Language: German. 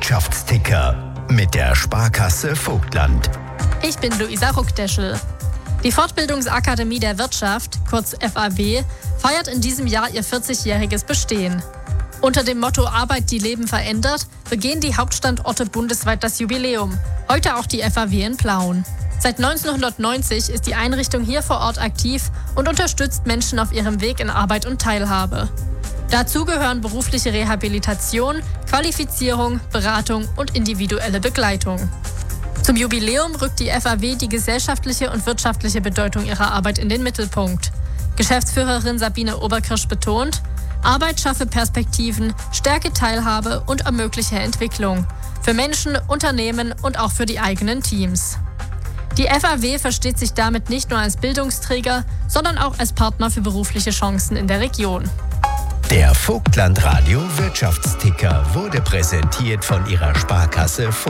Wirtschaftsticker mit der Sparkasse Vogtland. Ich bin Luisa Ruckdeschel. Die Fortbildungsakademie der Wirtschaft, kurz FAW, feiert in diesem Jahr ihr 40-jähriges Bestehen. Unter dem Motto Arbeit, die Leben verändert, begehen die Hauptstandorte bundesweit das Jubiläum. Heute auch die FAW in Plauen. Seit 1990 ist die Einrichtung hier vor Ort aktiv und unterstützt Menschen auf ihrem Weg in Arbeit und Teilhabe. Dazu gehören berufliche Rehabilitation, Qualifizierung, Beratung und individuelle Begleitung. Zum Jubiläum rückt die FAW die gesellschaftliche und wirtschaftliche Bedeutung ihrer Arbeit in den Mittelpunkt. Geschäftsführerin Sabine Oberkirsch betont: Arbeit schaffe Perspektiven, stärke Teilhabe und ermögliche Entwicklung. Für Menschen, Unternehmen und auch für die eigenen Teams. Die FAW versteht sich damit nicht nur als Bildungsträger, sondern auch als Partner für berufliche Chancen in der Region. Der Vogtland Radio Wirtschaftsticker wurde präsentiert von ihrer Sparkasse